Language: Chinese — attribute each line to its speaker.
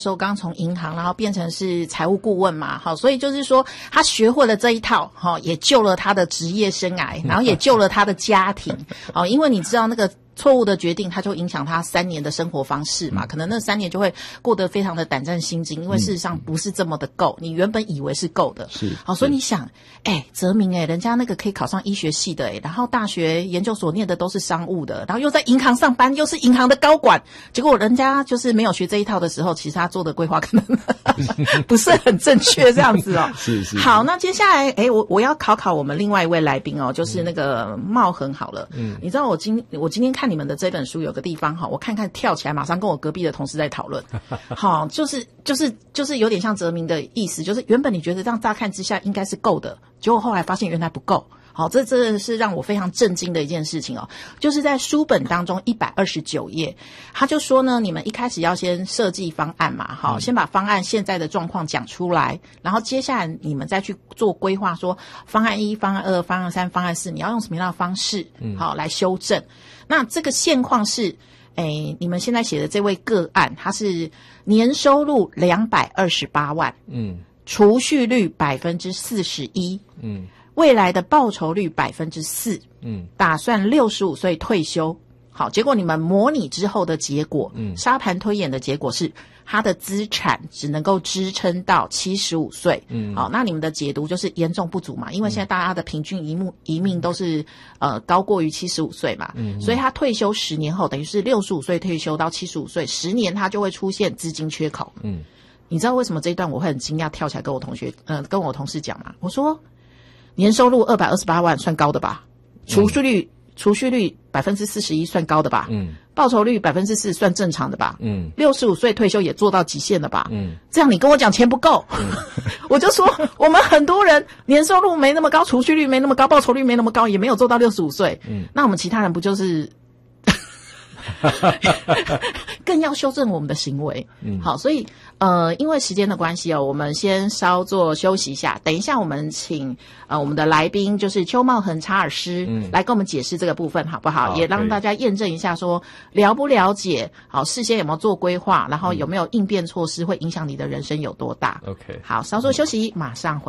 Speaker 1: 时候刚从银行然后变成是财务顾问嘛，好，所以就是说他学会了这一套，好，也救了他的职业生涯，然后也救了他的家庭，好，因为你知道那个错误的决定，它就影响他3年的生活方式嘛，可能那3年就会过得非常的胆战心惊，因为事实上不是这么的够，你原本以为是够的，
Speaker 2: 是，
Speaker 1: 好，所以你想，泽明人家那个可以考上医学系的然后大学研究所念的都是商务的，然后又在银行上班，又是银行的高管，结果人家就是没有学这一套的时候，其实他做的规划可能不是很正确，这样子哦。
Speaker 2: 是。
Speaker 1: 好，那接下来我要考我们另外一位来宾哦，就是那个茂恒好了。你知道我今天看你们的这本书有个地方哈，我看跳起来，马上跟我隔壁的同事在讨论。好，就是有点像泽明的意思，就是原本你觉得这样乍看之下应该是够的，结果后来发现原来不够。好，这真的是让我非常震惊的一件事情哦。就是在书本当中129页，他就说呢，你们一开始要先设计方案嘛，好，先把方案现在的状况讲出来，然后接下来你们再去做规划，说方案1、方案2、方案3、方案4，你要用什么样的方式，好来修正。那这个现况是，你们现在写的这位个案，他是年收入228万，储蓄率41%，未来的报酬率4%，打算65岁退休。好，结果你们模拟之后的结果，沙盘推演的结果是他的资产只能够支撑到75岁。好，那你们的解读就是严重不足嘛，因为现在大家的平均移命都是高过于75岁嘛，所以他退休10年后，等于是65岁退休到75岁，10年他就会出现资金缺口。你知道为什么这一段我会很惊讶，跳起来跟我同事讲吗？我说年收入228万算高的吧，储蓄率41%算高的吧，报酬率4%算正常的吧，65岁退休也做到极限了吧，这样你跟我讲钱不够，我就说我们很多人年收入没那么高，储蓄率没那么高，报酬率没那么高，也没有做到65岁，那我们其他人不就是更要修正我们的行为。好，所以因为时间的关系我们先稍作休息一下，等一下我们请我们的来宾就是邱茂恒查尔斯来跟我们解释这个部分好不好？也让大家验证一下说了不了解，好，事先有没有做规划，然后有没有应变措施会影响你的人生有多大。
Speaker 2: OK，
Speaker 1: 好，稍作休息，马上回